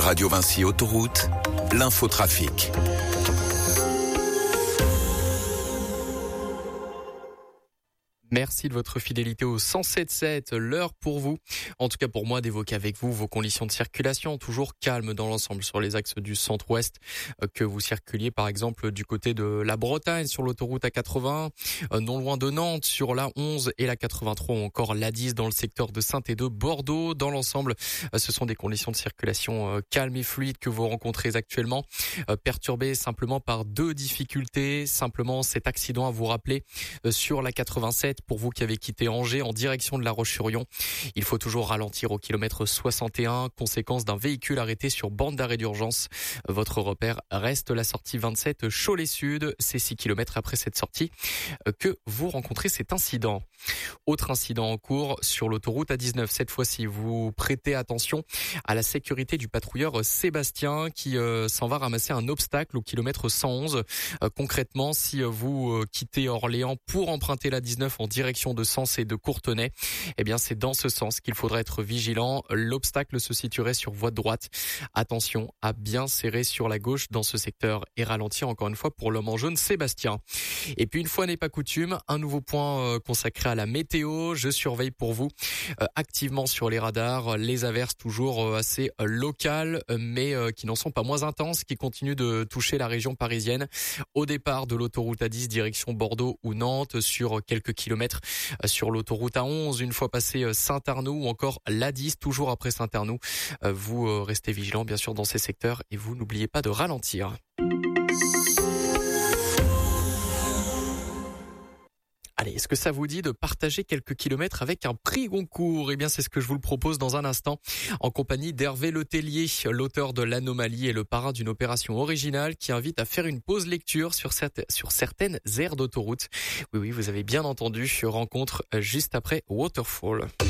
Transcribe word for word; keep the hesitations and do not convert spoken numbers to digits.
Radio Vinci Autoroute, l'infotrafic. Merci de votre fidélité au cent sept sept, l'heure pour vous, en tout cas pour moi, d'évoquer avec vous vos conditions de circulation, toujours calmes dans l'ensemble sur les axes du centre-ouest, que vous circuliez par exemple du côté de la Bretagne sur l'autoroute A quatre-vingts, non loin de Nantes sur l'A onze et la quatre-vingt-trois ou encore l'A dix dans le secteur de Saintes et de Bordeaux. Dans l'ensemble, ce sont des conditions de circulation calmes et fluides que vous rencontrez actuellement, perturbées simplement par deux difficultés, simplement cet accident à vous rappeler sur la quatre-vingt-sept. Pour vous qui avez quitté Angers en direction de La Roche-sur-Yon, il faut toujours ralentir au kilomètre soixante et un, conséquence d'un véhicule arrêté sur bande d'arrêt d'urgence. Votre repère reste la sortie vingt-sept Cholet-Sud. C'est six kilomètres après cette sortie que vous rencontrez cet incident. Autre incident en cours sur l'autoroute A dix-neuf. Cette fois-ci, vous prêtez attention à la sécurité du patrouilleur Sébastien qui euh, s'en va ramasser un obstacle au kilomètre cent onze. Euh, concrètement, si vous euh, quittez Orléans pour emprunter l'A dix-neuf en direction de Sens et de Courtenay, eh bien c'est dans ce sens qu'il faudra être vigilant. L'obstacle se situerait sur voie de droite. Attention à bien serrer sur la gauche dans ce secteur et ralentir encore une fois pour l'homme en jaune Sébastien. Et puis une fois n'est pas coutume, un nouveau point consacré à la météo. Je surveille pour vous euh, activement sur les radars les averses toujours euh, assez euh, locales mais euh, qui n'en sont pas moins intenses, qui continuent de toucher la région parisienne. Au départ de l'autoroute A dix direction Bordeaux ou Nantes, sur quelques kilomètres sur l'autoroute A onze, une fois passé Saint-Arnoux ou encore l'A dix, toujours après Saint-Arnoux. Vous restez vigilants bien sûr dans ces secteurs et vous n'oubliez pas de ralentir. Allez, est-ce que ça vous dit de partager quelques kilomètres avec un prix Goncourt ? Eh bien, c'est ce que je vous le propose dans un instant, en compagnie d'Hervé Letellier, l'auteur de L'Anomalie et le parrain d'une opération originale qui invite à faire une pause lecture sur, cette, sur certaines aires d'autoroute. Oui, oui, vous avez bien entendu, rencontre juste après Waterfall.